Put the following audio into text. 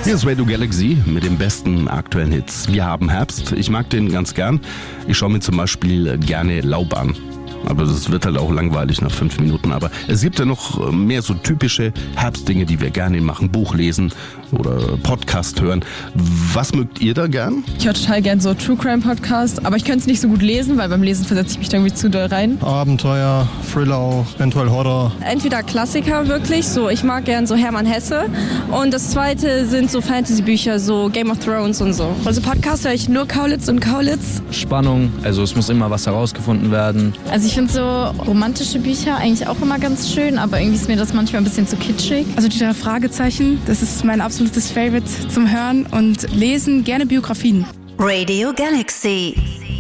Hier ist Radio Galaxy mit den besten aktuellen Hits. Wir haben Herbst, ich mag den ganz gern. Ich schaue mir zum Beispiel gerne Laub an. Aber das wird halt auch langweilig nach 5 Minuten. Aber es gibt ja noch mehr so typische Herbstdinge, die wir gerne machen. Buch lesen oder Podcast hören. Was mögt ihr da gern? Ich höre total gern so True Crime Podcast, aber ich könnte es nicht so gut lesen, weil beim Lesen versetze ich mich da irgendwie zu doll rein. Abenteuer, Thriller auch, eventuell Horror. Entweder Klassiker wirklich, so ich mag gern so Hermann Hesse. Und das zweite sind so Fantasy-Bücher, so Game of Thrones und so. Also Podcast höre ich nur Kaulitz und Kaulitz. Spannung, also es muss immer was herausgefunden werden. Also ich finde so romantische Bücher eigentlich auch immer ganz schön, aber irgendwie ist mir das manchmal ein bisschen zu kitschig. Also die 3 Fragezeichen, das ist mein absolutes Favorite zum Hören und Lesen, gerne Biografien. Radio Galaxy.